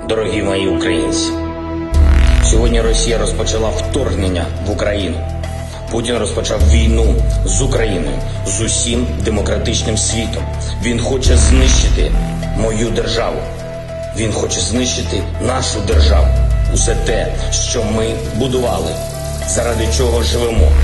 Дорогі мої українці, сьогодні Росія розпочала вторгнення в Україну. Путін розпочав війну з Україною, з усім демократичним світом. Він хоче знищити мою державу. Він хоче знищити нашу державу. Усе те, що ми будували, заради чого живемо.